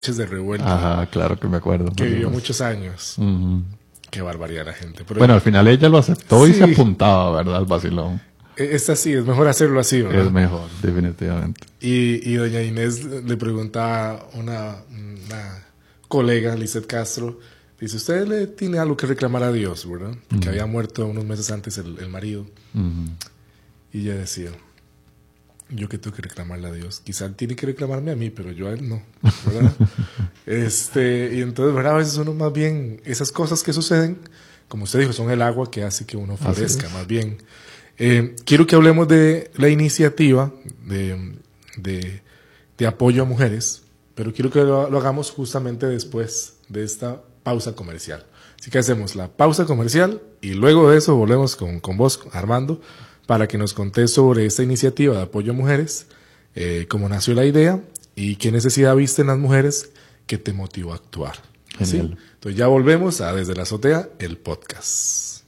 de revuelta. Ajá, claro que me acuerdo. Que vivió muchos años. Uh-huh. Qué barbaridad la gente. Pero bueno, al final ella lo aceptó y se apuntaba, ¿verdad? Al vacilón. Es así, es mejor hacerlo así, ¿verdad? Es mejor, definitivamente. Y doña Inés le preguntaba a una colega, Lizeth Castro, dice, ¿usted le tiene algo que reclamar a Dios, verdad? Porque había muerto unos meses antes el marido. Y ella decía, yo que tengo que reclamarle a Dios. Quizá él tiene que reclamarme a mí, pero yo a él no, ¿verdad? Y entonces, ¿verdad? A veces uno más bien, esas cosas que suceden, como usted dijo, son el agua que hace que uno florezca, más bien. Quiero que hablemos de la iniciativa de apoyo a mujeres, pero quiero que lo hagamos justamente después de esta pausa comercial. Así que hacemos la pausa comercial y luego de eso volvemos con vos, Armando, para que nos contés sobre esta iniciativa de apoyo a mujeres, cómo nació la idea y qué necesidad viste en las mujeres que te motivó a actuar. ¿Sí? Entonces ya volvemos a Desde la Azotea, el podcast.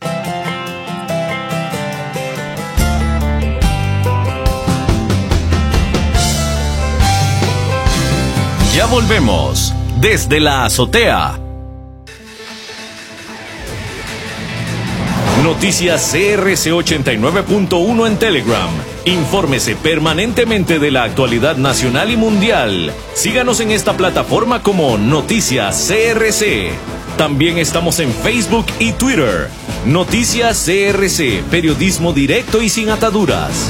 Ya volvemos desde la azotea. Noticias CRC 89.1 en Telegram. Infórmese permanentemente de la actualidad nacional y mundial. Síganos en esta plataforma como Noticias CRC. También estamos en Facebook y Twitter. Noticias CRC, periodismo directo y sin ataduras.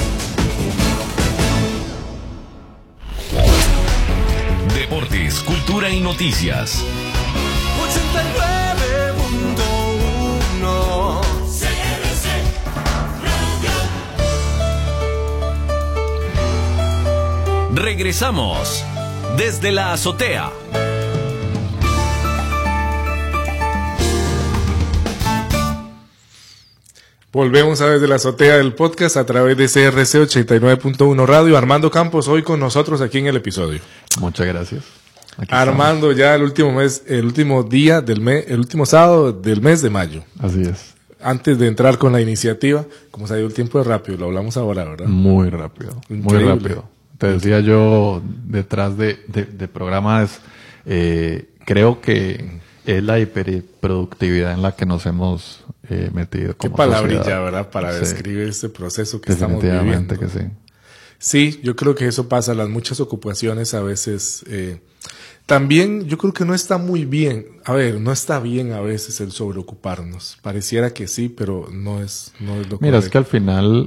Deportes, cultura y noticias. 89.1 CRC Radio. Regresamos desde la azotea. Volvemos a Desde la Azotea del podcast a través de CRC 89.1 Radio. Armando Campos hoy con nosotros aquí en el episodio. Muchas gracias. Armando, ya el último día del mes, el último sábado del mes de mayo. Así es. Antes de entrar con la iniciativa, como se ha ido el tiempo es rápido, lo hablamos ahora, ¿verdad? Muy rápido. Increíble. Muy rápido. Te decía yo, detrás de programas, creo que es la hiperproductividad en la que nos hemos metido como Qué palabrilla, sociedad. ¿verdad? Para describir este proceso que estamos Definitivamente viviendo. que sí. Sí, yo creo que eso pasa, las muchas ocupaciones a veces. También yo creo que no está muy bien, no está bien a veces el sobreocuparnos. Pareciera que sí, pero no es lo correcto. Mira, es que al final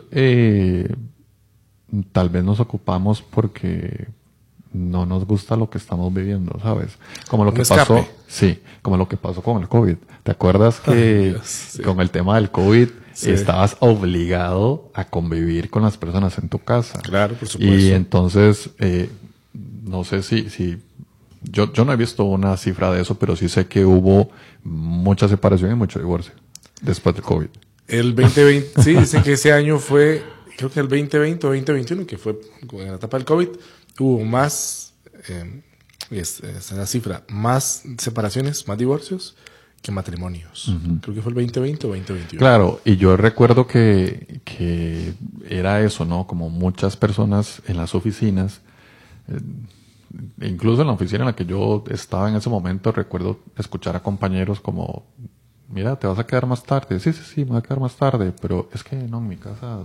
tal vez nos ocupamos porque no nos gusta lo que estamos viviendo, ¿sabes? Como lo que pasó, sí, como lo que pasó con el COVID. ¿Te acuerdas que con el tema del COVID estabas obligado a convivir con las personas en tu casa? Claro, por supuesto. Y entonces, no sé si yo no he visto una cifra de eso, pero sí sé que hubo mucha separación y mucho divorcio después del COVID. El 2020, sí, dicen que ese año fue, creo que el 2020 o 2021, que fue en la etapa del COVID, hubo más, esa es la cifra, más separaciones, más divorcios que matrimonios. Creo que fue el 2020 o 2021. Claro, y yo recuerdo que era eso, ¿no? Como muchas personas en las oficinas, incluso en la oficina en la que yo estaba en ese momento, recuerdo escuchar a compañeros como, mira, te vas a quedar más tarde. Sí, me voy a quedar más tarde, pero es que no, en mi casa,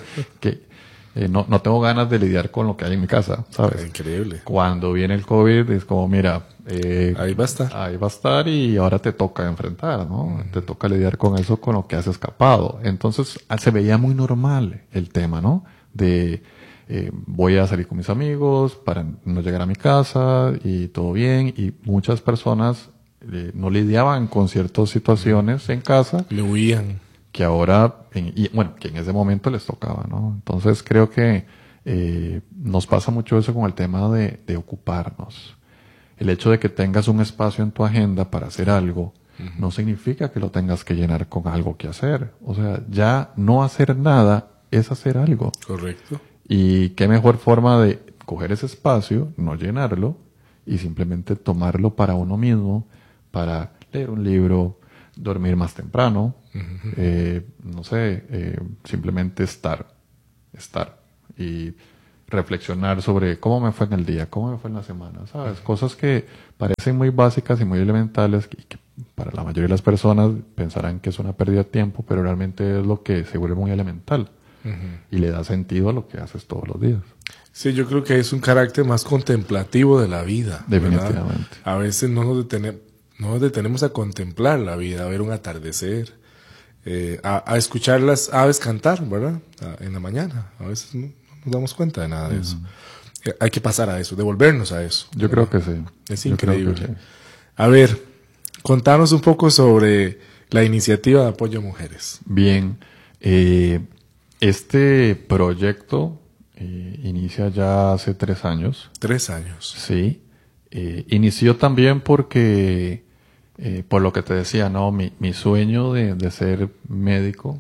no tengo ganas de lidiar con lo que hay en mi casa, ¿sabes? Increíble. Cuando viene el COVID es como, mira, ahí va a estar. Ahí va a estar y ahora te toca enfrentar, ¿no? Te toca lidiar con eso, con lo que has escapado. Entonces se veía muy normal el tema, ¿no? De voy a salir con mis amigos para no llegar a mi casa y todo bien. Y muchas personas no lidiaban con ciertas situaciones en casa. Le huían. Que ahora, que en ese momento les tocaba, ¿no? Entonces creo que nos pasa mucho eso con el tema de ocuparnos. El hecho de que tengas un espacio en tu agenda para hacer algo no significa que lo tengas que llenar con algo que hacer. O sea, ya no hacer nada es hacer algo. Correcto. Y qué mejor forma de coger ese espacio, no llenarlo, y simplemente tomarlo para uno mismo, para leer un libro, dormir más temprano, simplemente estar. Y reflexionar sobre cómo me fue en el día, cómo me fue en la semana, ¿sabes? Cosas que parecen muy básicas y muy elementales y que para la mayoría de las personas pensarán que es una pérdida de tiempo, pero realmente es lo que se vuelve muy elemental y le da sentido a lo que haces todos los días. Sí, yo creo que es un carácter más contemplativo de la vida. Definitivamente. ¿Verdad? A veces no nos detenemos a contemplar la vida, a ver un atardecer, a escuchar las aves cantar, ¿verdad? En la mañana. A veces no nos damos cuenta de nada de eso. Hay que pasar a eso, devolvernos a eso. Yo creo que sí. Es Yo creo que increíble. sí. A ver, contanos un poco sobre la iniciativa de apoyo a mujeres. Bien, este proyecto inicia ya hace 3 años. 3 años. Sí. Inició también porque, por lo que te decía, ¿no? Mi sueño de ser médico,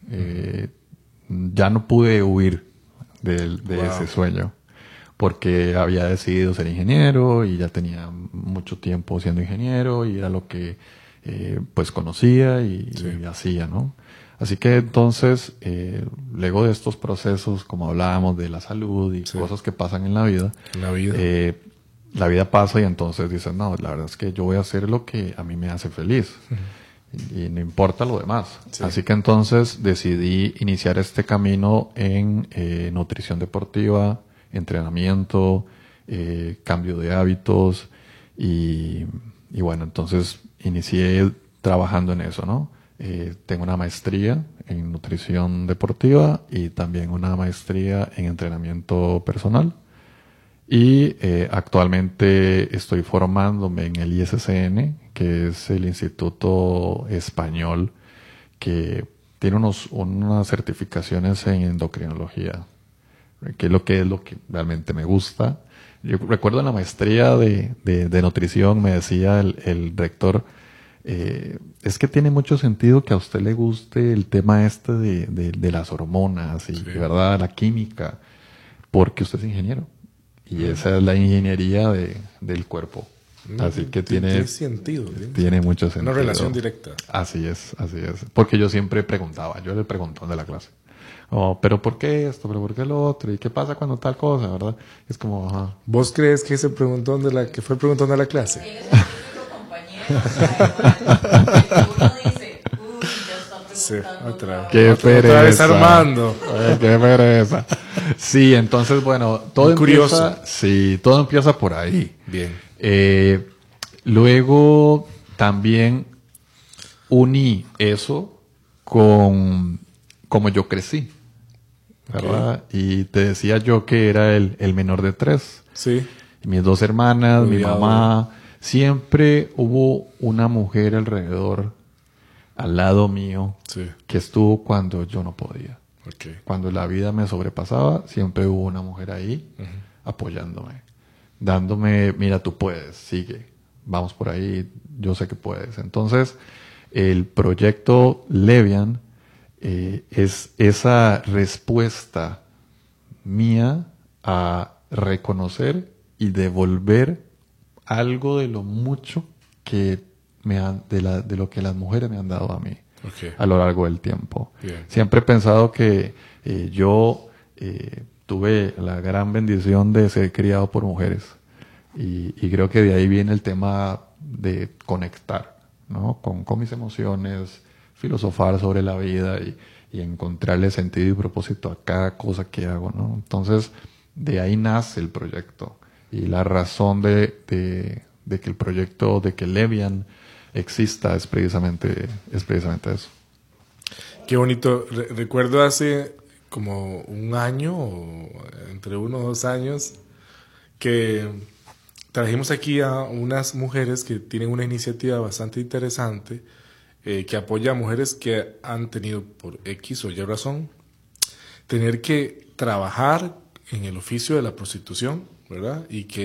ya no pude huir de Wow. ese sueño. Porque había decidido ser ingeniero y ya tenía mucho tiempo siendo ingeniero y era lo que pues conocía y hacía, ¿no? Así que entonces, luego de estos procesos, como hablábamos de la salud y cosas que pasan en la vida, la vida pasa y entonces dices, no, la verdad es que yo voy a hacer lo que a mí me hace feliz y no importa lo demás. Sí. Así que entonces decidí iniciar este camino en nutrición deportiva, entrenamiento, cambio de hábitos y bueno, entonces inicié trabajando en eso, ¿no? Tengo una maestría en nutrición deportiva y también una maestría en entrenamiento personal y actualmente estoy formándome en el ISCN, que es el Instituto Español que tiene unas certificaciones en endocrinología, que es lo que realmente me gusta. Yo recuerdo en la maestría de nutrición me decía el rector, es que tiene mucho sentido que a usted le guste el tema de las hormonas y, ¿verdad?, la química, porque usted es ingeniero. Y esa es la ingeniería del cuerpo. Así que tiene sentido. Tiene mucho sentido. Una relación directa. Así es. Porque yo siempre preguntaba, yo le preguntaba de la clase. Oh, pero ¿por qué esto? ¿Pero por qué lo otro? ¿Y qué pasa cuando tal cosa? ¿Verdad? Es como, ajá. ¿Vos crees que ese preguntón que fue el preguntón de la clase? Uno dice, Sí, otra Qué pereza. Otra vez Armando. Qué pereza. Sí, entonces, bueno, todo curioso. empieza, sí, todo empieza por ahí. Bien. Luego también uní eso con cómo yo crecí, ¿verdad? Y te decía yo que era el menor de 3. Sí. Mis 2 hermanas, mi Cuidado. mamá, siempre hubo una mujer alrededor, al lado mío, Sí. que estuvo cuando yo no podía. Okay. Cuando la vida me sobrepasaba, siempre hubo una mujer ahí apoyándome, dándome, mira, tú puedes, sigue, vamos por ahí, yo sé que puedes. Entonces, el proyecto Levian es esa respuesta mía a reconocer y devolver algo de lo mucho que de lo que las mujeres me han dado a mí. Okay. A lo largo del tiempo. Bien. Siempre he pensado que yo tuve la gran bendición de ser criado por mujeres y creo que de ahí viene el tema de conectar, ¿no? con mis emociones, filosofar sobre la vida y encontrarle sentido y propósito a cada cosa que hago, ¿no? Entonces, de ahí nace el proyecto y la razón de que el proyecto, de que Levian exista es precisamente eso. Qué bonito. Recuerdo hace como un año, o entre 1 o 2 años, que trajimos aquí a unas mujeres que tienen una iniciativa bastante interesante que apoya a mujeres que han tenido, por X o Y razón, tener que trabajar en el oficio de la prostitución, ¿verdad?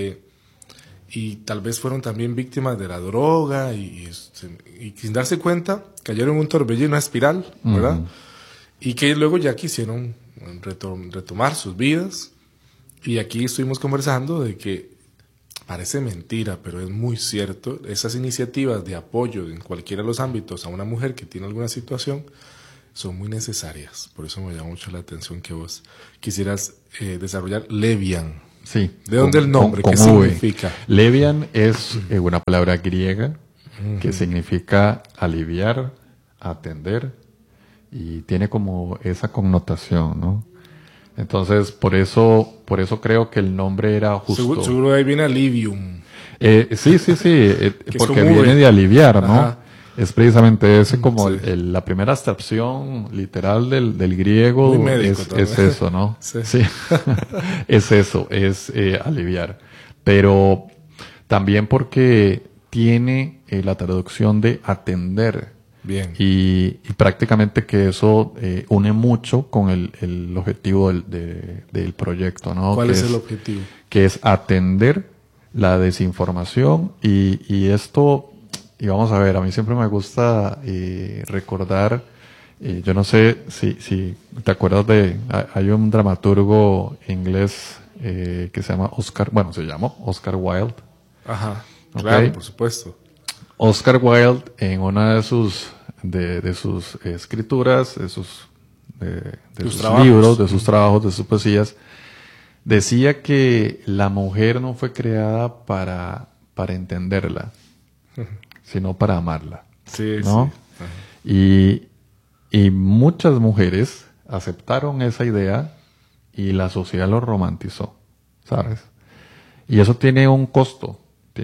Y tal vez fueron también víctimas de la droga y sin darse cuenta cayeron en un torbellino, una espiral, ¿verdad? Y que luego ya quisieron retomar sus vidas. Y aquí estuvimos conversando de que parece mentira, pero es muy cierto, esas iniciativas de apoyo en cualquiera de los ámbitos a una mujer que tiene alguna situación son muy necesarias. Por eso me llama mucho la atención que vos quisieras desarrollar Levian. Sí. ¿De dónde el nombre? ¿Qué V. significa? Levian es una palabra griega que significa aliviar, atender, y tiene como esa connotación, ¿no? Entonces, por eso creo que el nombre era justo. Seguro de ahí viene Alivium. Sí, porque como viene V. de aliviar, ¿no? Ajá. Es precisamente ese como Sí. la primera acepción literal del griego, Muy médico es también. eso, ¿no? Sí. Sí. Es eso, es aliviar. Pero también porque tiene la traducción de atender. Bien. Y prácticamente que eso une mucho con el objetivo del proyecto, ¿no? ¿Cuál Que es el objetivo? Que es atender la desinformación y esto, y vamos a ver, a mí siempre me gusta recordar, yo no sé si te acuerdas hay un dramaturgo inglés que se llama se llamó Oscar Wilde. Ajá. Ok. Claro, por supuesto. Oscar Wilde, en una de sus escrituras, de sus trabajos. libros, de sus trabajos, de sus poesías, decía que la mujer no fue creada para entenderla, sino para amarla, Sí, ¿no? sí. Y muchas mujeres aceptaron esa idea y la sociedad lo romantizó, ¿sabes? Y eso tiene un costo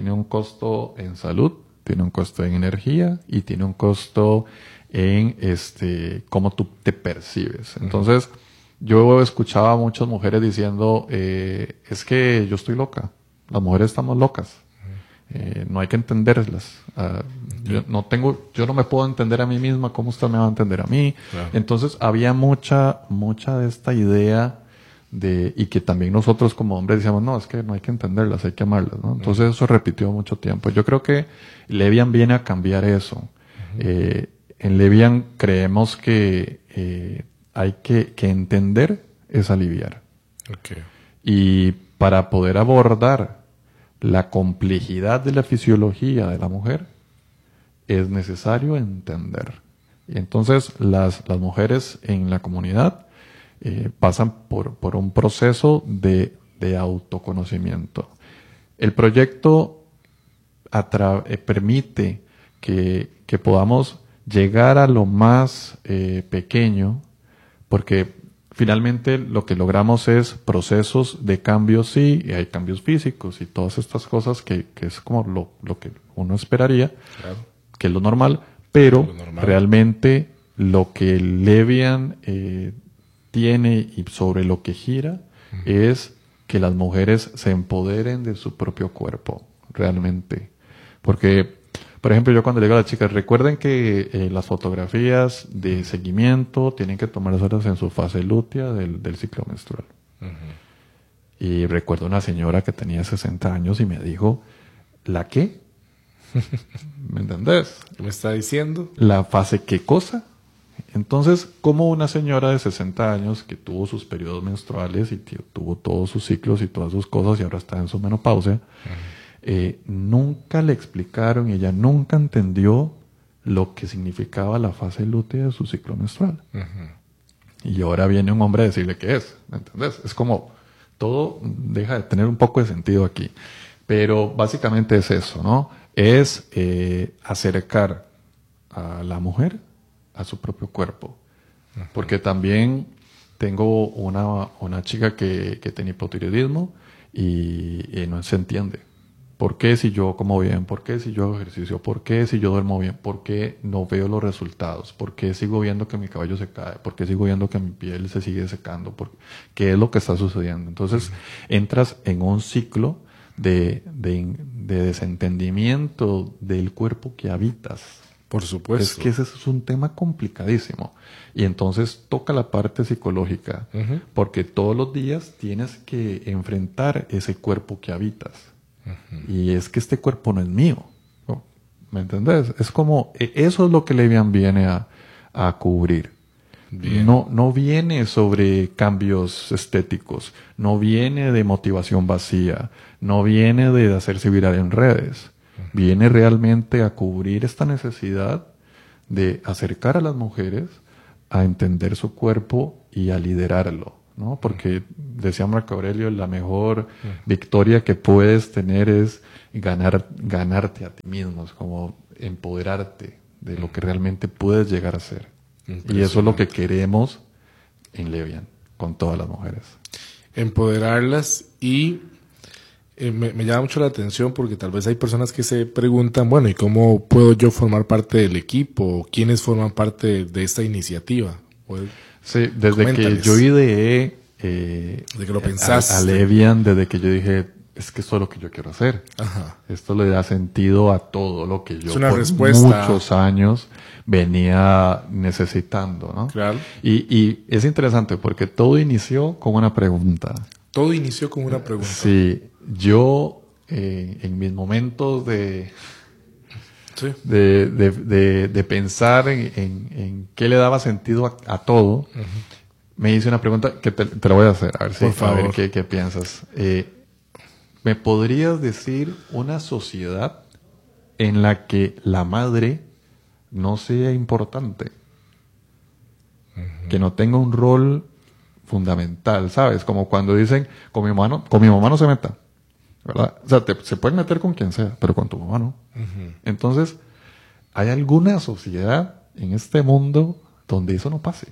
en salud, tiene un costo en energía y tiene un costo en cómo tú te percibes. Entonces, yo escuchaba a muchas mujeres diciendo, es que yo estoy loca, las mujeres estamos locas, no hay que entenderlas. Yo no me puedo entender a mí misma, ¿cómo usted me va a entender a mí? Claro. Entonces, había mucha de esta idea y que también nosotros como hombres decíamos, no, es que no hay que entenderlas, hay que amarlas, ¿no? Entonces eso repitió mucho tiempo. Yo creo que Levian viene a cambiar eso. En Levian creemos que hay que entender es aliviar. Okay. Y para poder abordar la complejidad de la fisiología de la mujer, es necesario entender. Y entonces las mujeres en la comunidad pasan por un proceso de autoconocimiento. El proyecto permite que podamos llegar a lo más pequeño, porque finalmente lo que logramos es procesos de cambios, sí, y hay cambios físicos y todas estas cosas que es como lo que uno esperaría, Claro. que es lo normal, pero Lo normal. realmente lo que Levian tiene y sobre lo que gira es que las mujeres se empoderen de su propio cuerpo, realmente. Porque, por ejemplo, yo cuando le digo a las chicas, recuerden que las fotografías de seguimiento tienen que tomarlas en su fase lútea del ciclo menstrual. Y recuerdo una señora que tenía 60 años y me dijo, ¿la qué? ¿Me entendés? ¿Qué me está diciendo? ¿La fase qué cosa? Entonces, como una señora de 60 años que tuvo sus periodos menstruales y tuvo todos sus ciclos y todas sus cosas y ahora está en su menopausia, nunca le explicaron y ella nunca entendió lo que significaba la fase lútea de su ciclo menstrual. Y ahora viene un hombre a decirle qué es, ¿me entendés? Es como todo deja de tener un poco de sentido aquí. Pero básicamente es eso, ¿no? Es acercar a la mujer a su propio cuerpo. Porque también tengo una chica que tiene hipotiroidismo y no se entiende. ¿Por qué si yo como bien? ¿Por qué si yo hago ejercicio? ¿Por qué si yo duermo bien? ¿Por qué no veo los resultados? ¿Por qué sigo viendo que mi cabello se cae? ¿Por qué sigo viendo que mi piel se sigue secando? ¿Qué es lo que está sucediendo? Entonces entras en un ciclo de desentendimiento del cuerpo que habitas. Por supuesto. Es que ese es un tema complicadísimo. Y entonces toca la parte psicológica, porque todos los días tienes que enfrentar ese cuerpo que habitas. Y es que este cuerpo no es mío. ¿Me entendés? Es como, eso es lo que Levian viene a cubrir. Bien. No viene sobre cambios estéticos, no viene de motivación vacía, no viene de hacerse viral en redes. Viene realmente a cubrir esta necesidad de acercar a las mujeres a entender su cuerpo y a liderarlo, ¿no? Porque decía Marco Aurelio, la mejor victoria que puedes tener es ganarte a ti mismo, es como empoderarte de lo que realmente puedes llegar a ser. Y eso es lo que queremos en Levian, con todas las mujeres. Empoderarlas y me llama mucho la atención porque tal vez hay personas que se preguntan, bueno, ¿y cómo puedo yo formar parte del equipo? ¿O quiénes forman parte de esta iniciativa? Sí, desde Coméntales. que yo ideé de que lo pensaste. a Levian, desde que yo dije, es que esto es lo que yo quiero hacer. Ajá. Esto le da sentido a todo lo que yo Es una por respuesta. muchos años venía necesitando, ¿no? Claro. Y es interesante porque todo inició con una pregunta. Todo inició con una pregunta. Sí, yo en mis momentos Sí. de pensar en qué le daba sentido a todo, me hice una pregunta que te la voy a hacer, a ver, Por favor. a ver qué piensas. ¿Me podrías decir una sociedad en la que la madre no sea importante? Que no tenga un rol fundamental, ¿sabes? Como cuando dicen, con mi mamá no se meta, ¿verdad? O sea, se pueden meter con quien sea, pero con tu mamá no. Entonces, ¿hay alguna sociedad en este mundo donde eso no pase?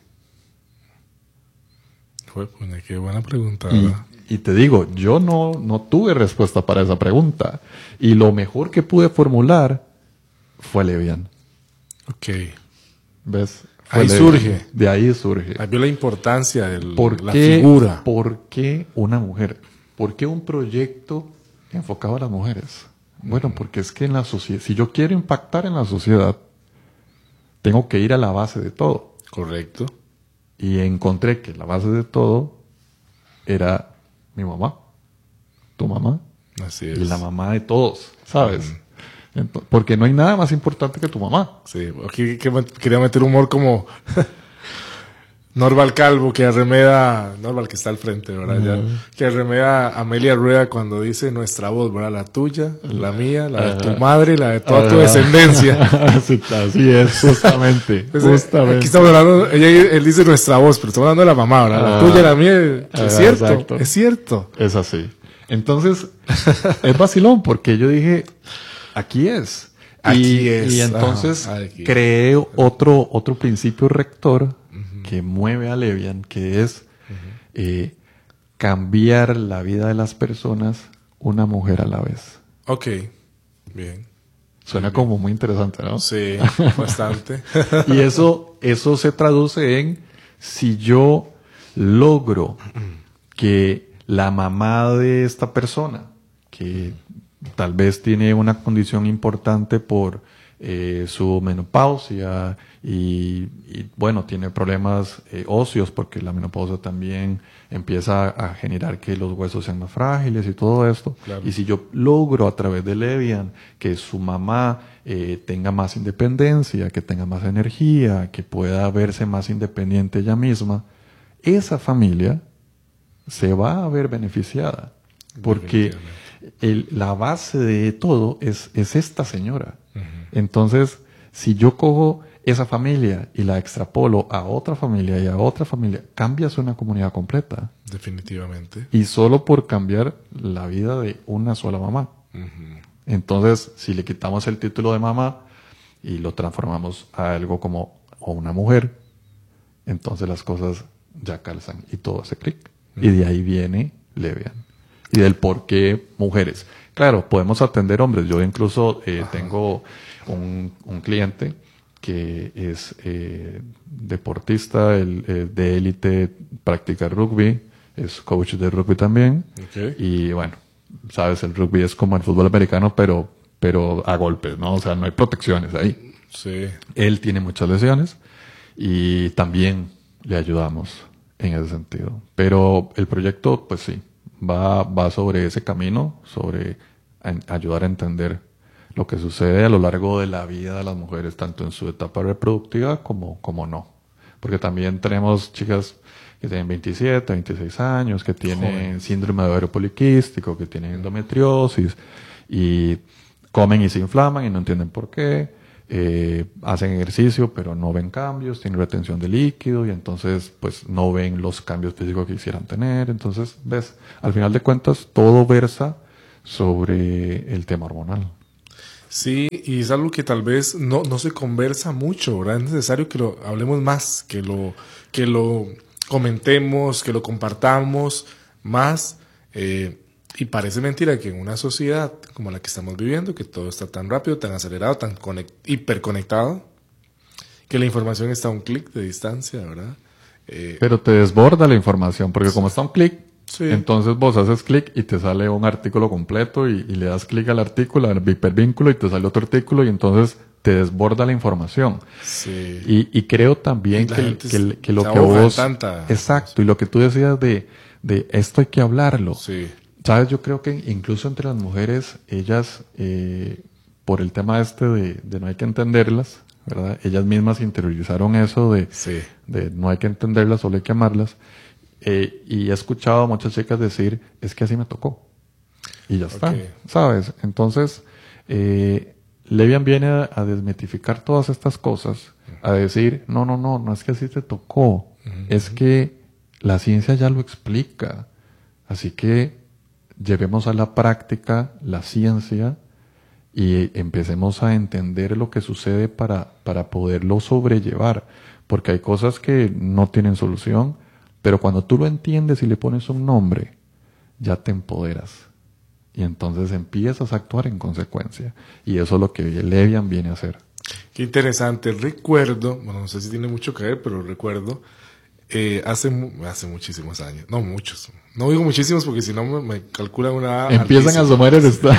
Pues, qué buena pregunta, Y, ¿verdad? y te digo, yo no tuve respuesta para esa pregunta. Y lo mejor que pude formular fue Levian. Ok. ¿Ves? Ahí Levian. surge. De ahí surge. Ahí vio la importancia de ¿Por la qué, figura. ¿Por qué una mujer? ¿Por qué un proyecto enfocado a las mujeres? Bueno, porque es que en la sociedad, si yo quiero impactar en la sociedad, tengo que ir a la base de todo. Correcto. Y encontré que la base de todo era mi mamá, tu mamá Así y es. la mamá de todos, ¿sabes? Porque no hay nada más importante que tu mamá. Sí, aquí quería meter humor como Norval Calvo, que arremeda, Norval que está al frente, ¿verdad? Ya, que arremeda a Amelia Rueda cuando dice nuestra voz, ¿verdad? La tuya, la mía, la de tu madre y la de toda tu descendencia. Sí, así es, justamente. Pues, justamente. aquí estamos hablando, él dice nuestra voz, pero estamos hablando de la mamá, ¿verdad? La tuya, la mía, es cierto, exacto. es cierto. Es así. Entonces, es vacilón porque yo dije, aquí es. Aquí es. Y entonces Ajá, aquí. creé otro principio rector que mueve a Levian, que es cambiar la vida de las personas una mujer a la vez. Ok, bien. Suena como muy interesante, ¿no? Sí, bastante. Y eso se traduce en si yo logro que la mamá de esta persona, que tal vez tiene una condición importante por su menopausia y bueno, tiene problemas óseos porque la menopausia también empieza a generar que los huesos sean más frágiles y todo esto. Claro. Y si yo logro a través de Levian que su mamá tenga más independencia, que tenga más energía, que pueda verse más independiente ella misma, esa familia se va a ver beneficiada. Porque la base de todo es esta señora. Entonces, si yo cojo esa familia y la extrapolo a otra familia y a otra familia, cambias una comunidad completa. Definitivamente. Y solo por cambiar la vida de una sola mamá. Entonces, si le quitamos el título de mamá y lo transformamos a algo como o una mujer, entonces las cosas ya calzan y todo hace clic. Y de ahí viene Levian. Y del por qué mujeres. Claro, podemos atender hombres. Yo incluso tengo un cliente que es deportista de élite, practica rugby, es coach de rugby también. Okay. Y bueno, sabes, el rugby es como el fútbol americano, pero a golpes, ¿no? O sea, no hay protecciones ahí. Sí. Él tiene muchas lesiones y también le ayudamos en ese sentido. Pero el proyecto, pues sí, va sobre ese camino, sobre ayudar a entender lo que sucede a lo largo de la vida de las mujeres, tanto en su etapa reproductiva como no. Porque también tenemos chicas que tienen 27, 26 años, que tienen síndrome de ovario poliquístico, que tienen endometriosis y comen y se inflaman y no entienden por qué. hacen ejercicio pero no ven cambios, tienen retención de líquido y entonces pues no ven los cambios físicos que quisieran tener. Entonces, ves, al final de cuentas todo versa sobre el tema hormonal. Sí, y es algo que tal vez no se conversa mucho, ¿verdad? Es necesario que lo hablemos más, que lo comentemos, que lo compartamos más. Y parece mentira que en una sociedad como la que estamos viviendo, que todo está tan rápido, tan acelerado, tan hiperconectado, que la información está a un clic de distancia, ¿verdad? Pero te desborda la información, porque como está un clic, Sí. entonces vos haces clic y te sale un artículo completo y le das clic al artículo, al hipervínculo y te sale otro artículo y entonces te desborda la información. Sí. Y creo también Y la que gente lo se que ahoga en vos... tanta- Exacto, y lo que tú decías de esto hay que hablarlo. Sí. Sabes, yo creo que incluso entre las mujeres, ellas, por el tema de no hay que entenderlas, ¿verdad? Ellas mismas interiorizaron eso Sí. de no hay que entenderlas, solo hay que amarlas. Y he escuchado a muchas chicas decir, es que así me tocó. Y ya está, Ok. ¿sabes? Entonces, Levian viene a desmitificar todas estas cosas, a decir, no es que así te tocó, es que la ciencia ya lo explica. Así que llevemos a la práctica la ciencia y empecemos a entender lo que sucede para poderlo sobrellevar. Porque hay cosas que no tienen solución, pero cuando tú lo entiendes y le pones un nombre, ya te empoderas. Y entonces empiezas a actuar en consecuencia. Y eso es lo que Levian viene a hacer. Qué interesante. Recuerdo, bueno, no sé si tiene mucho que ver, pero recuerdo, hace muchísimos años, no muchos, no digo muchísimos porque si no me calculan una... Empiezan a asomar el estado.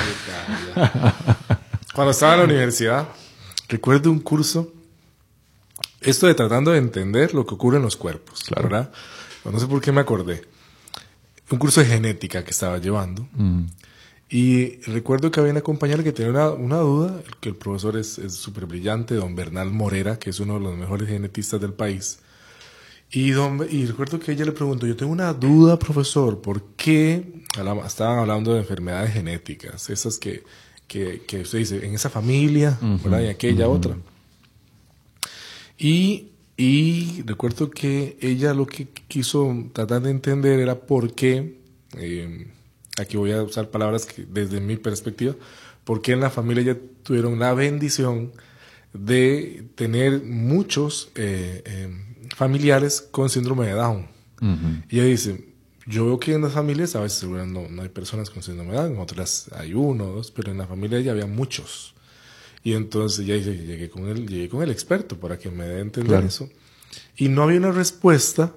Cuando estaba en la universidad, recuerdo un curso, esto de tratando de entender lo que ocurre en los cuerpos, Claro. ¿verdad? No sé por qué me acordé. Un curso de genética que estaba llevando. Y recuerdo que había una compañera que tenía una duda, que el profesor es súper brillante, don Bernal Morera, que es uno de los mejores genetistas del país. Y recuerdo que ella le preguntó, yo tengo una duda, profesor, ¿por qué? Estaban hablando de enfermedades genéticas, esas que usted dice, en esa familia, ¿verdad? Y aquella otra. Y recuerdo que ella lo que quiso tratar de entender era por qué, aquí voy a usar palabras que desde mi perspectiva, por qué en la familia ya tuvieron la bendición de tener muchos familiares con síndrome de Down. Y ella dice, yo veo que en las familias a veces seguramente no hay personas con síndrome de Down, en otras hay uno o dos, pero en la familia ya había muchos. Y entonces ya dice, llegué con el experto para que me dé a entender Claro. eso. Y no había una respuesta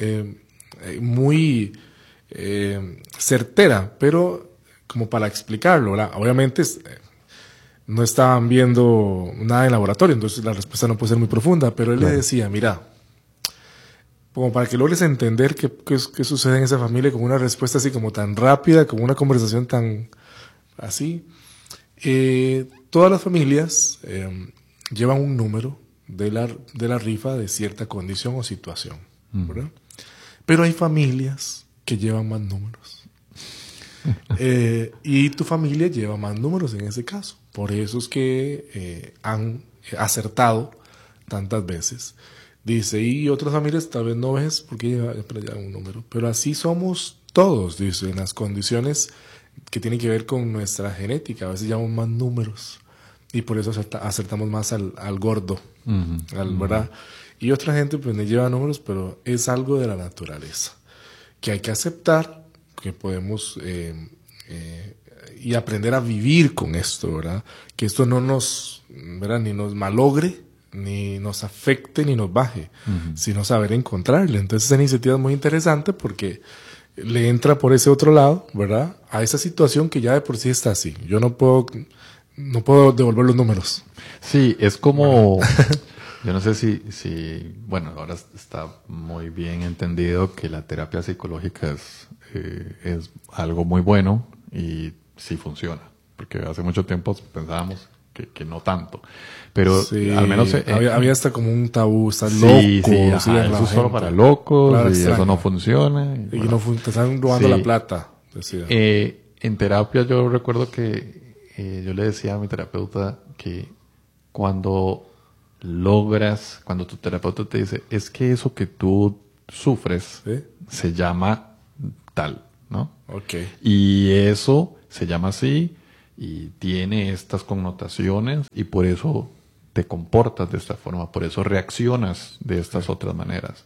muy certera, pero como para explicarlo, ¿verdad? Obviamente no estaban viendo nada en laboratorio, entonces la respuesta no puede ser muy profunda, pero él le decía, mira, como para que logres entender qué sucede en esa familia con una respuesta así como tan rápida, con una conversación tan así. Todas las familias llevan un número de la rifa de cierta condición o situación, ¿verdad? Pero hay familias que llevan más números. Y tu familia lleva más números en ese caso. Por eso es que han acertado tantas veces. Dice, y otras familias tal vez no ves porque llevan un número. Pero así somos todos, dice, en las condiciones que tienen que ver con nuestra genética. A veces llevamos más números y por eso acertamos más al gordo, ¿verdad? Y otra gente pues no lleva números, pero es algo de la naturaleza que hay que aceptar, que podemos y aprender a vivir con esto, ¿verdad? Que esto no nos, ¿verdad? Ni nos malogre, ni nos afecte, ni nos baje, sino saber encontrarle. Entonces esa iniciativa es muy interesante porque le entra por ese otro lado, ¿verdad? A esa situación que ya de por sí está así. Yo no puedo devolver los números. Sí, es como, yo no sé si, bueno, ahora está muy bien entendido que la terapia psicológica es algo muy bueno y sí funciona, porque hace mucho tiempo pensábamos que no tanto, pero Sí, al menos había hasta como un tabú, estás sí, loco, sí, ajá, eso es solo para locos Claro, y eso extraño. no funciona. Y bueno. no te están robando Sí. la plata, decía. En terapia yo recuerdo que yo le decía a mi terapeuta que cuando cuando tu terapeuta te dice, es que eso que tú sufres ¿Sí? se llama tal, ¿no? Ok. Y eso se llama así y tiene estas connotaciones y por eso te comportas de esta forma, por eso reaccionas de estas otras maneras.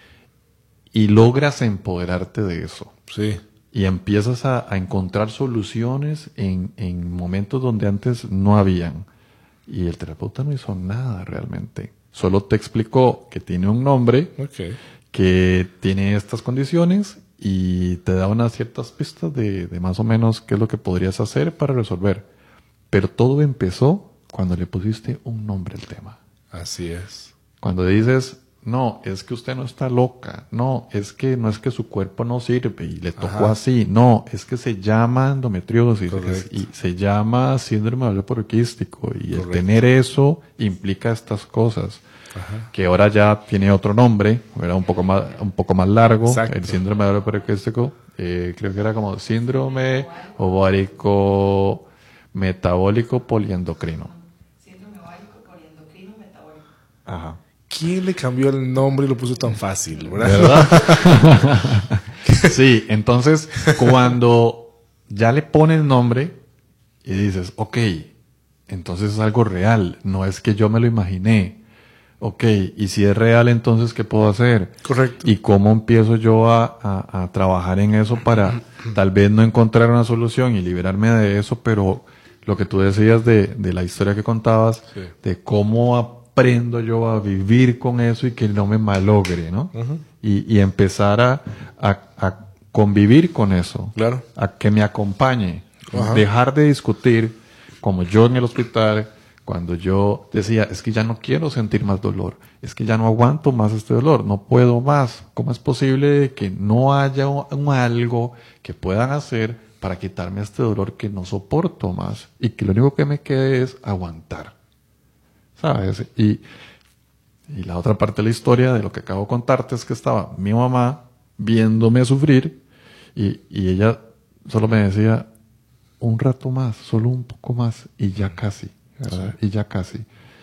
Y logras empoderarte de eso. Sí. Y empiezas a encontrar soluciones en momentos donde antes no habían. Y el terapeuta no hizo nada realmente. Solo te explicó que tiene un nombre, Ok. que tiene estas condiciones y te da unas ciertas pistas de más o menos qué es lo que podrías hacer para resolver. Pero todo empezó cuando le pusiste un nombre al tema. Así es. Cuando dices, no, es que usted no está loca, no es que su cuerpo no sirve y le tocó Ajá. así, no, es que se llama endometriosis Correcto. y se llama síndrome ovario poliquístico y el Correcto. tener eso implica estas cosas. Ajá. Que ahora ya tiene otro nombre, era un poco más largo, Exacto. el síndrome ovario poliquístico, creo que era como síndrome ovárico metabólico poliendocrino. Síndrome ovárico poliendocrino metabólico. Ajá. ¿Quién le cambió el nombre y lo puso tan fácil, verdad? ¿Verdad? Sí, entonces cuando ya le pones nombre y dices, ok, entonces es algo real, no es que yo me lo imaginé. Ok, y si es real, entonces ¿qué puedo hacer? Correcto. ¿Y cómo empiezo yo a trabajar en eso para tal vez no encontrar una solución y liberarme de eso? Pero lo que tú decías de la historia que contabas, Sí. de cómo aprendo yo a vivir con eso y que no me malogre, ¿no? Y empezar a convivir con eso. Claro. A que me acompañe. Ajá. Dejar de discutir, como yo en el hospital, cuando yo decía, es que ya no quiero sentir más dolor, es que ya no aguanto más este dolor, no puedo más. ¿Cómo es posible que no haya algo que puedan hacer para quitarme este dolor que no soporto más? Y que lo único que me quede es aguantar. ¿Sabes? Y la otra parte de la historia de lo que acabo de contarte es que estaba mi mamá viéndome sufrir y ella solo me decía, un rato más, solo un poco más y ya casi, ¿verdad? Y ya casi.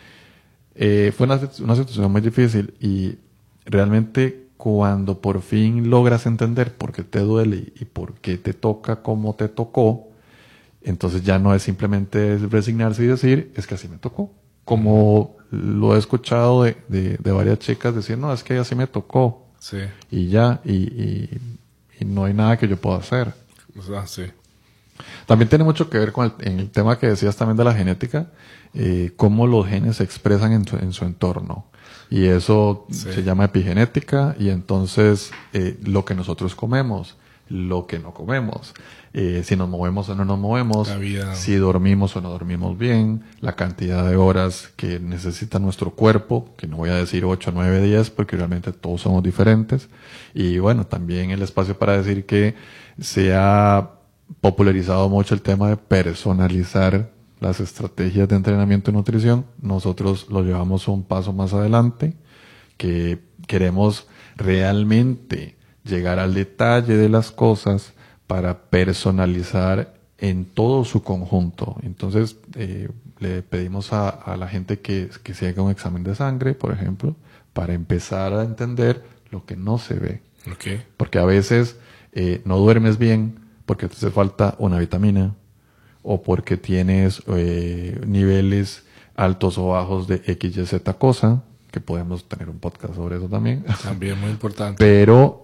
Fue una situación muy difícil y realmente cuando por fin logras entender por qué te duele y por qué te toca como te tocó, entonces ya no es simplemente resignarse y decir, es que así me tocó. Como lo he escuchado de varias chicas decir, no, es que así me tocó. Sí. Y ya, y no hay nada que yo pueda hacer. O sea, sí. También tiene mucho que ver con el tema que decías también de la genética, cómo los genes se expresan en su entorno. Y eso Sí. se llama epigenética, y entonces lo que nosotros comemos, lo que no comemos, si nos movemos o no nos movemos, La vida. si dormimos o no dormimos bien, la cantidad de horas que necesita nuestro cuerpo, que no voy a decir 8, 9, 10, porque realmente todos somos diferentes. Y bueno, también el espacio para decir que se ha popularizado mucho el tema de personalizar las estrategias de entrenamiento y nutrición. Nosotros lo llevamos un paso más adelante, que queremos realmente llegar al detalle de las cosas para personalizar en todo su conjunto. Entonces, le pedimos a la gente que se haga un examen de sangre, por ejemplo, para empezar a entender lo que no se ve. Ok. Porque a veces no duermes bien porque te hace falta una vitamina o porque tienes niveles altos o bajos de X, Y, Z cosa, que podemos tener un podcast sobre eso también. También muy importante. Pero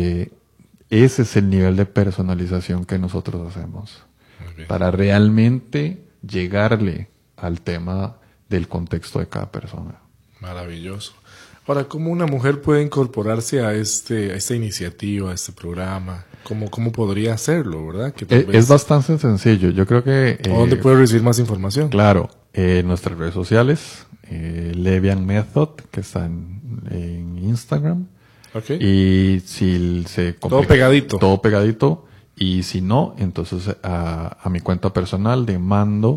ese es el nivel de personalización que nosotros hacemos Muy bien. para realmente llegarle al tema del contexto de cada persona. Maravilloso. Ahora, ¿cómo una mujer puede incorporarse a esta iniciativa, a este programa? ¿Cómo podría hacerlo, verdad? Que tal vez- Es bastante sencillo. Yo creo que... ¿O ¿Dónde puede recibir más información? Claro, en nuestras redes sociales, Levian Method, que está en Instagram. Ok. Y si se complica- Todo pegadito. Todo pegadito. Y si no, entonces a mi cuenta personal de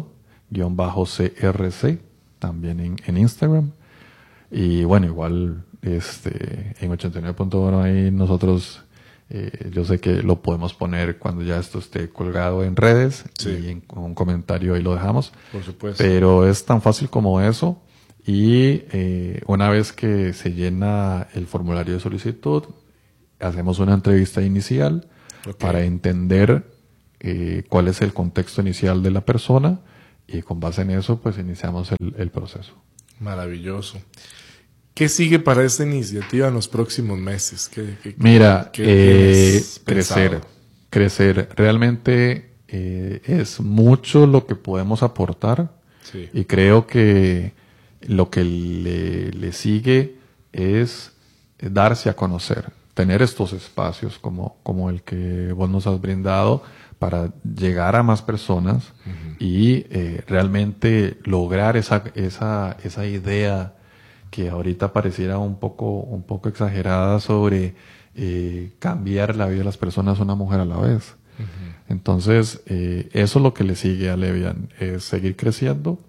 mando-crc, también en Instagram. Y bueno, igual en 89.1 ahí nosotros Yo sé que lo podemos poner cuando ya esto esté colgado en redes Sí. y en un comentario ahí lo dejamos. Por supuesto. Pero es tan fácil como eso. Y una vez que se llena el formulario de solicitud, hacemos una entrevista inicial Ok. para entender cuál es el contexto inicial de la persona y con base en eso pues iniciamos el proceso. Maravilloso. ¿Qué sigue para esta iniciativa en los próximos meses? Mira, qué tienes crecer, pensado? crecer. Realmente es mucho lo que podemos aportar Sí. y creo que lo que le sigue es darse a conocer, tener estos espacios como el que vos nos has brindado para llegar a más personas y realmente lograr esa idea que ahorita pareciera un poco exagerada sobre cambiar la vida de las personas una mujer a la vez. Entonces, eso es lo que le sigue a Levian, es seguir creciendo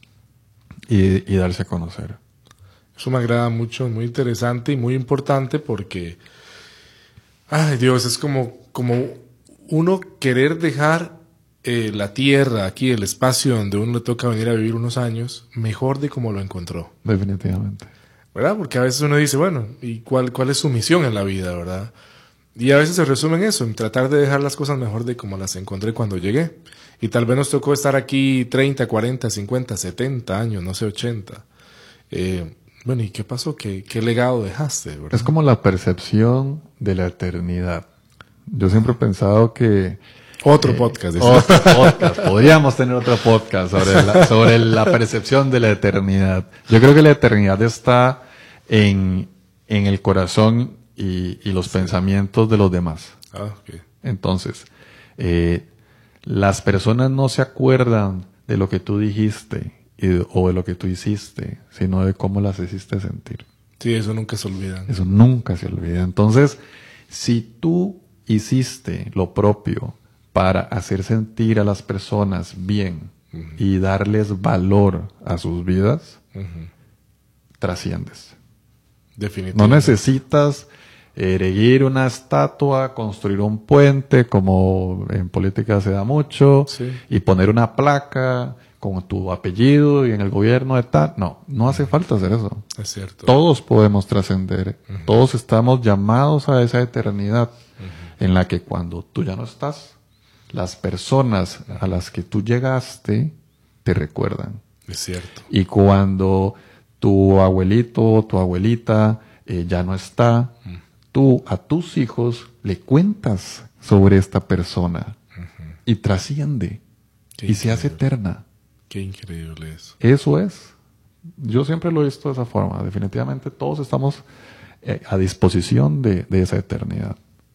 y darse a conocer. Eso me agrada mucho, muy interesante y muy importante porque, ay Dios, es como uno querer dejar la tierra aquí, el espacio donde uno le toca venir a vivir unos años, mejor de como lo encontró, Definitivamente. ¿verdad? Porque a veces uno dice, bueno, ¿y cuál es su misión en la vida, verdad? Y a veces se resume en eso, en tratar de dejar las cosas mejor de como las encontré cuando llegué. Y tal vez nos tocó estar aquí 30, 40, 50, 70 años, no sé, 80. Bueno, ¿y qué pasó? ¿Qué legado dejaste, verdad? Es como la percepción de la eternidad. Yo siempre he pensado que... Otro podcast. dice. Otro podcast. Podríamos tener otro podcast sobre la percepción de la eternidad. Yo creo que la eternidad está en el corazón y los pensamientos de los demás. Ah, ok. Entonces, las personas no se acuerdan de lo que tú dijiste o de lo que tú hiciste, sino de cómo las hiciste sentir. Sí, eso nunca se olvida. Eso nunca se olvida. Entonces, si tú hiciste lo propio para hacer sentir a las personas bien y darles valor a sus vidas, trasciendes. Definitivamente. No necesitas erguir una estatua, construir un puente, como en política se da mucho, Sí. y poner una placa con tu apellido y en el gobierno de tal. No, no hace falta hacer eso. Es cierto. Todos podemos trascender. Todos estamos llamados a esa eternidad en la que cuando tú ya no estás, las personas a las que tú llegaste te recuerdan. Es cierto. Y cuando tu abuelito o tu abuelita ya no está, tú a tus hijos le cuentas sobre esta persona y trasciende Qué y se hace increíble. eterna. Qué increíble eso. Eso es. Yo siempre lo he visto de esa forma. Definitivamente todos estamos a disposición de esa eternidad.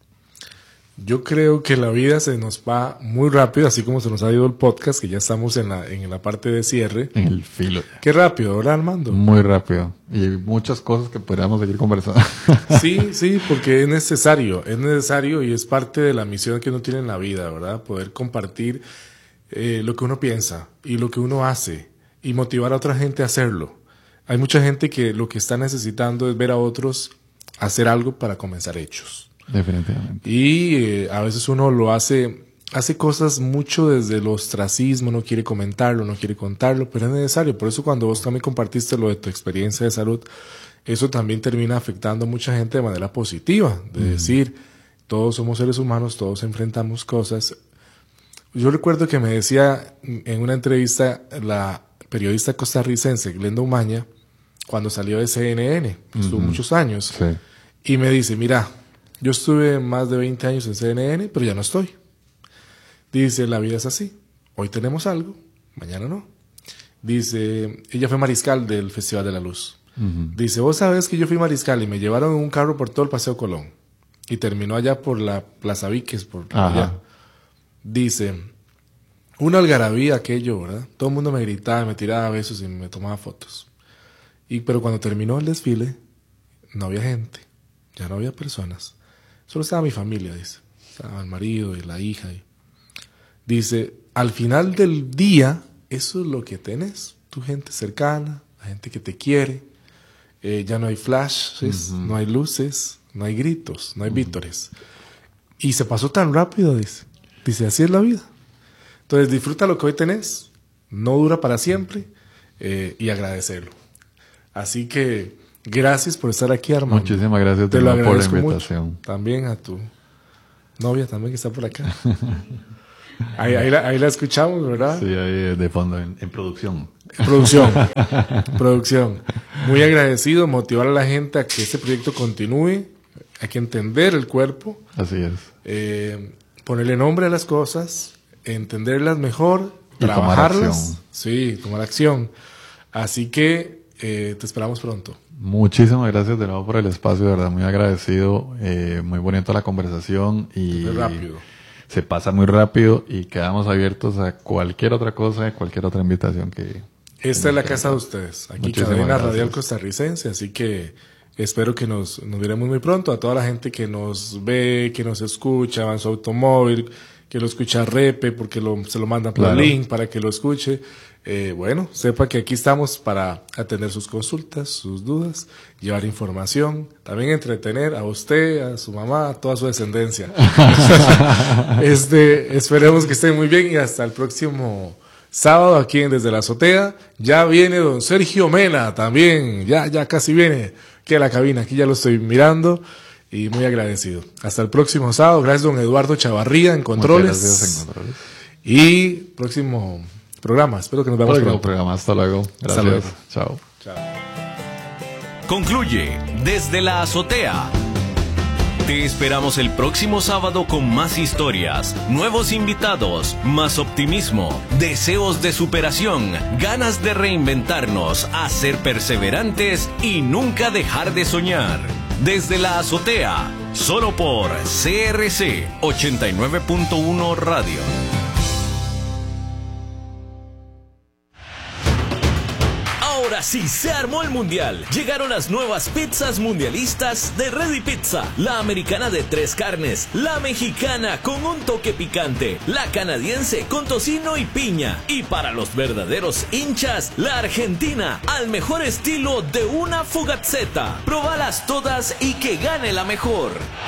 Yo creo que la vida se nos va muy rápido, así como se nos ha ido el podcast, que ya estamos en la parte de cierre. En el filo. Qué rápido, ¿verdad, Armando? Muy rápido. Y hay muchas cosas que podríamos seguir conversando. Sí, porque es necesario y es parte de la misión que uno tiene en la vida, ¿verdad? Poder compartir lo que uno piensa y lo que uno hace y motivar a otra gente a hacerlo. Hay mucha gente que lo que está necesitando es ver a otros hacer algo para comenzar hechos. Definitivamente. Y a veces uno lo hace cosas mucho desde el ostracismo, no quiere comentarlo, no quiere contarlo, pero es necesario. Por eso cuando vos también compartiste lo de tu experiencia de salud, eso también termina afectando a mucha gente de manera positiva, de decir, todos somos seres humanos, todos enfrentamos cosas. Yo recuerdo que me decía en una entrevista la periodista costarricense Glenda Umaña, cuando salió de CNN, estuvo muchos años, Sí. y me dice, mira, yo estuve más de 20 años en CNN, pero ya no estoy. Dice, la vida es así. Hoy tenemos algo, mañana no. Dice, ella fue mariscal del Festival de la Luz. Dice, vos sabés que yo fui mariscal y me llevaron en un carro por todo el Paseo Colón. Y terminó allá por la Plaza Víquez, por Ajá. allá. Dice, una algarabía aquello, ¿verdad? Todo el mundo me gritaba, me tiraba besos y me tomaba fotos. Pero cuando terminó el desfile, no había gente, ya no había personas. Solo estaba mi familia, dice. Estaba el marido y la hija. Dice, al final del día, eso es lo que tenés. Tu gente cercana, la gente que te quiere. Ya no hay flashes, no hay luces, no hay gritos, no hay vítores. Y se pasó tan rápido, dice. Dice, así es la vida. Entonces disfruta lo que hoy tenés, no dura para siempre, y agradecerlo. Así que gracias por estar aquí, Armando. Muchísimas gracias Te lo por la agradezco invitación. mucho. También a tu novia también que está por acá. ahí la escuchamos, ¿verdad? Sí, ahí de fondo, en producción. Producción. Muy agradecido, motivar a la gente a que este proyecto continúe. Hay que entender el cuerpo. Así es. Ponerle nombre a las cosas, entenderlas mejor, Y trabajarlas. tomar acción. Sí, tomar acción. Así que te esperamos pronto. Muchísimas gracias de nuevo por el espacio, de verdad, muy agradecido. Muy bonita la conversación y Muy rápido. se pasa muy rápido y quedamos abiertos a cualquier otra cosa, cualquier otra invitación que... Esta es la casa de ustedes. Aquí Muchísimas Cadena gracias. Radial Costarricense. Así que espero que nos veremos muy pronto. A toda la gente que nos ve, que nos escucha en su automóvil, que lo escucha Repe, porque se lo mandan por Claro. link para que lo escuche. Bueno, sepa que aquí estamos para atender sus consultas, sus dudas, llevar información, también entretener a usted, a su mamá, a toda su descendencia. Esperemos que estén muy bien y hasta el próximo sábado aquí en Desde la Azotea. Ya viene don Sergio Mena también, ya casi viene aquí a la cabina, aquí ya lo estoy mirando y muy agradecido. Hasta el próximo sábado, gracias don Eduardo Chavarría en controles. Muchas gracias en controles. Y próximo programa, espero que nos veamos Próximo pronto. programa, hasta luego. Gracias. luego. Chao. Concluye Desde la Azotea. Te esperamos el próximo sábado con más historias, nuevos invitados, más optimismo, deseos de superación, ganas de reinventarnos, a ser perseverantes y nunca dejar de soñar. Desde la Azotea, solo por CRC 89.1 Radio. Ahora sí se armó el mundial. Llegaron las nuevas pizzas mundialistas de Ready Pizza. La americana de 3 carnes, la mexicana con un toque picante, la canadiense con tocino y piña. Y para los verdaderos hinchas, la argentina al mejor estilo de una fogazzeta. Probalas todas y que gane la mejor.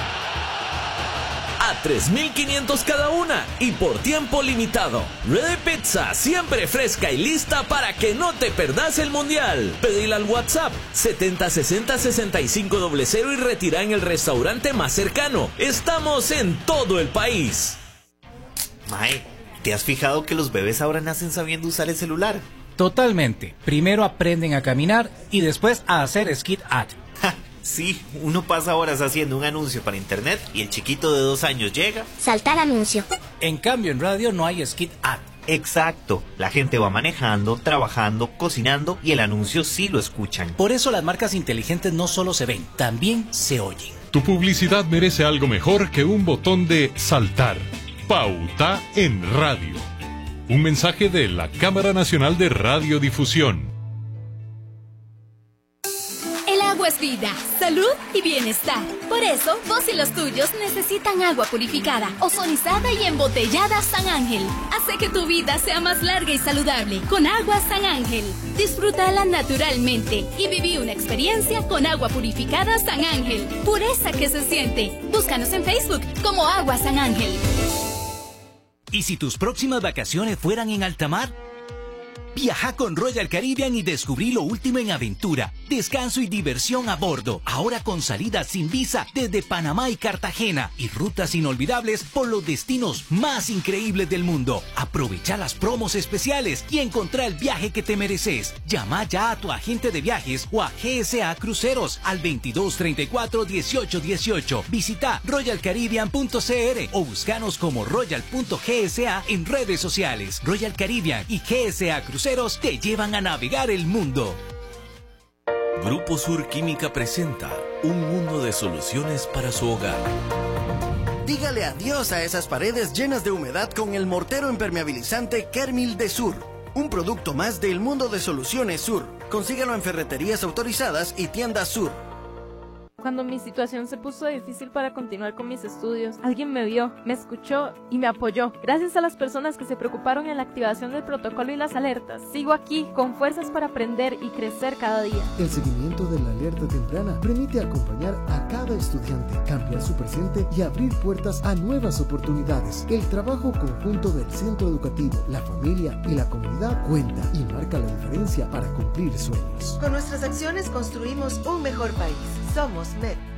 A 3.500 cada una y por tiempo limitado. Ready Pizza, siempre fresca y lista para que no te perdas el mundial. Pedila al WhatsApp 7060-6500 y retira en el restaurante más cercano. Estamos en todo el país. Mae, ¿te has fijado que los bebés ahora nacen sabiendo usar el celular? Totalmente. Primero aprenden a caminar y después a hacer skid ad. Ja, sí, uno pasa horas haciendo un anuncio para internet y el chiquito de 2 años llega. Saltar anuncio. En cambio, en radio no hay skid ad. Exacto, la gente va manejando, trabajando, cocinando y el anuncio sí lo escuchan. Por eso las marcas inteligentes no solo se ven, también se oyen. Tu publicidad merece algo mejor que un botón de saltar. Pauta en radio. Un mensaje de la Cámara Nacional de Radiodifusión. El agua es vida, salud y bienestar. Por eso, vos y los tuyos necesitan agua purificada, ozonizada y embotellada San Ángel. Hace que tu vida sea más larga y saludable con agua San Ángel. Disfrútala naturalmente y viví una experiencia con agua purificada San Ángel. Pureza que se siente. Búscanos en Facebook como Agua San Ángel. ¿Y si tus próximas vacaciones fueran en alta mar? Viaja con Royal Caribbean y descubrí lo último en aventura, descanso y diversión a bordo. Ahora con salidas sin visa desde Panamá y Cartagena y rutas inolvidables por los destinos más increíbles del mundo. Aprovecha las promos especiales y encontrá el viaje que te mereces. Llama ya a tu agente de viajes o a GSA Cruceros al 2234-1818. Visita royalcaribbean.cr o búscanos como royal.gsa en redes sociales. Royal Caribbean y GSA Cruceros te llevan a navegar el mundo. Grupo Sur Química presenta un mundo de soluciones para su hogar. Dígale adiós a esas paredes llenas de humedad con el mortero impermeabilizante Kermil de Sur. Un producto más del mundo de soluciones Sur. Consígalo en ferreterías autorizadas y tiendas Sur. Cuando mi situación se puso difícil para continuar con mis estudios, alguien me vio, me escuchó y me apoyó. Gracias a las personas que se preocuparon en la activación del protocolo y las alertas, sigo aquí con fuerzas para aprender y crecer cada día. El seguimiento de la alerta temprana permite acompañar a cada estudiante, cambiar su presente y abrir puertas a nuevas oportunidades. El trabajo conjunto del centro educativo, la familia y la comunidad cuenta y marca la diferencia para cumplir sueños. Con nuestras acciones construimos un mejor país. Somos MED.